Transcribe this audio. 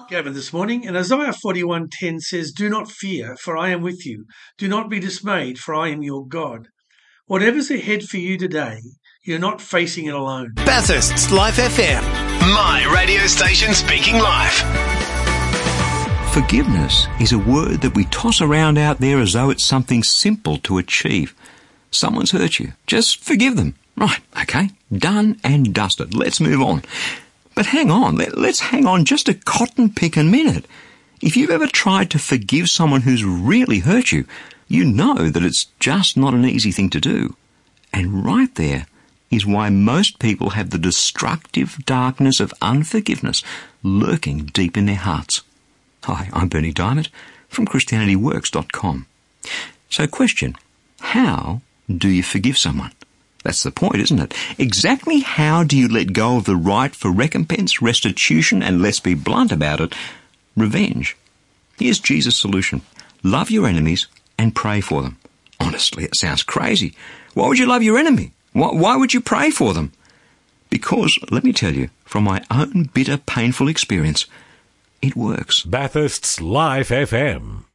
Gavin this morning, and Isaiah 41:10 says, "Do not fear, for I am with you. Do not be dismayed, for I am your God." Whatever's ahead for you today, you're not facing it alone. Bathurst's Life FM. My radio station speaking life. Forgiveness is a word that we toss around out there as though it's something simple to achieve. Someone's hurt you. Just forgive them. Right, okay, done and dusted. Let's move on. But hang on, let's hang on just a cotton pick a minute. If you've ever tried to forgive someone who's really hurt you, you know that it's just not an easy thing to do. And right there is why most people have the destructive darkness of unforgiveness lurking deep in their hearts. Hi, I'm Bernie Diamond from ChristianityWorks.com. So question, how do you forgive someone? That's the point, isn't it? Exactly how do you let go of the right for recompense, restitution, and let's be blunt about it, revenge? Here's Jesus' solution. Love your enemies and pray for them. Honestly, it sounds crazy. Why would you love your enemy? Why would you pray for them? Because, let me tell you, from my own bitter, painful experience, it works. Bathurst's Life FM.